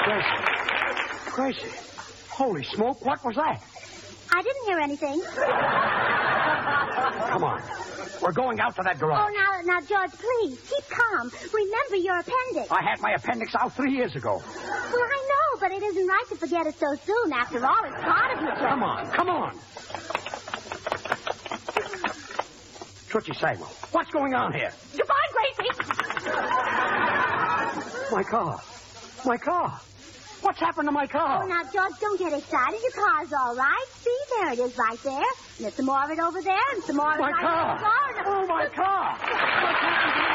Gracie. Holy smoke, what was that? I didn't hear anything. Come on. We're going out to that garage. Oh, now, George, please, keep calm. Remember your appendix. I had my appendix out 3 years ago. Well, I know, but it isn't right to forget it so soon. After all, it's part of you, George. Come on. Tootsie Samuel, what's going on here? Goodbye, Gracie. My car. What's happened to my car? Oh, now, George, don't get excited. Your car's all right. See, there it is right there. And there's some more of it over there and some more of it My right car. there. Oh, my car. What's happened to